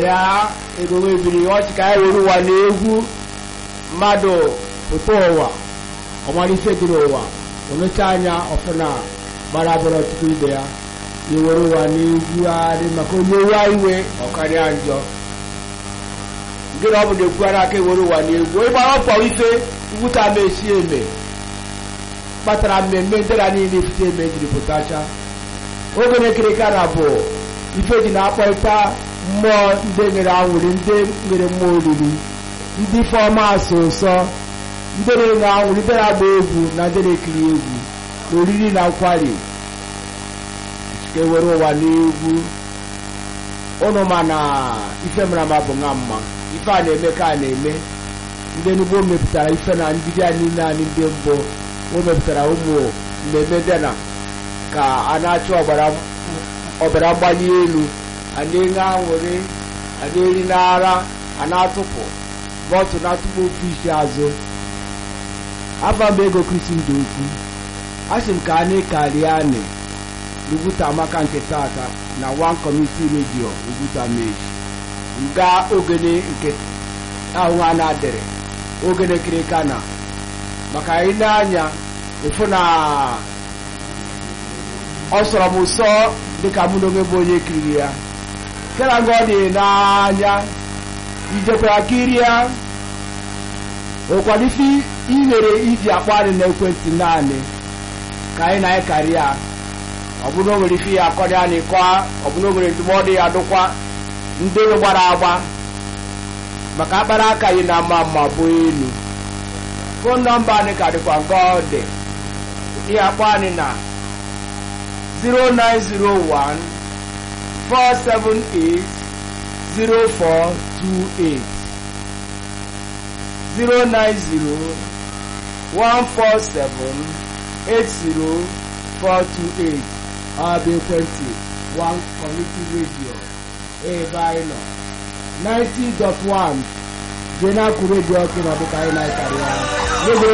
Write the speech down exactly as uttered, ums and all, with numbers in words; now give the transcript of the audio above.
ya ego webiri ọchị ka anyị were ụwa na-egwu mmadụ pụta ụwa ọmalite dị n'ụwa omecha anya ọfụna gbara abụrụ ọtụtụ ibe ya iwere ụwa na-egwugharị maka onye wa iwe ọkarịa njọ gị na ọ bụ na-ekwugharị aka ewere ụwa na-egwu onye gbara ọpọ ife ngwụta ama esi eme kpatara mmemme ndera niile ifite eme jiri pụtacha oge na-ekereka na bụ ife ji na-akpọta mmụọ ndị nwere anwụrụ ndị nwere mmụọ oriri ndị fọma asụ nsọ ndị na-enwe anwụrụ ndị na-agba egwu na ndị na-ekiri egwu na oriri na nkwari ka ewere ụwa n'egwu ụnụ ma na ife mara ma bụ nwa mma ife a na-eme ka a na-eme ndị Enugu mepụtara ife na ndị a niile anyị ndị mbụ o mepụtara ụmụ mmemme dị na ka a na-achọ ọbara mgbali elu a na-enye anwụrị a na-eri n'ara a na-atụpụ bọtụ na-atụpụ ofe isi azụ aba m ego Kristi ndị okwu asị m ka anyị karịa anyị n'Ugwuta Amaka nke tata na One Community Radio Ugwuta Meji nga ogene nke ahụ a na-adịrị ogene kirika na maka anyị n'anya efu na ọ sọrọ m ụsọ dịka mụ na onwe bụ onye kiriri ya kera nga ọ dị n'anya ijekwara kiri ya ụkwado ife inyere iji akpọ anyị n'ekwentị naanị ka anyị na anyị karịa ọ bụrụ na o nwere ife ya akọrị anyị kọa ọ bụrụ na o nwere ndụmọdụ ya dụkwa ndị gbara agba maka akpara aka anyị na ama mma bụ elu fon nọmba anyị ka dịkwa nke ọ dị ihe akpọ anyị na zero nine zero one four seven eight zero four two eight zero nine zero one four seven eight zero four two eight ọ bụ ekwentị One Community Radio ebe anyị nọ ninety dot one Jenaku Radio ọkụ na ọdịka anyị na-akarị ya